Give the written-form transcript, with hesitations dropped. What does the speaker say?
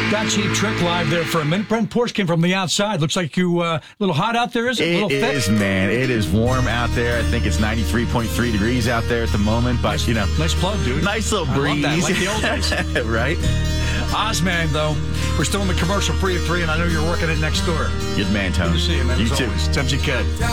Got Cheap Trick live there for a minute. Brent Porsche came from the outside. Looks like you a little hot out there, is it? A little thick? It is, man. It is warm out there. I think it's 93.3 degrees out there at the moment, but, Nice plug, dude. Nice little breeze. I love that, like the old days. Right? Ozman, though, we're still in the commercial free at 3, and I know you're working it next door. Good man, Tony. Good to see you, man. You as too. Always. It's MGK.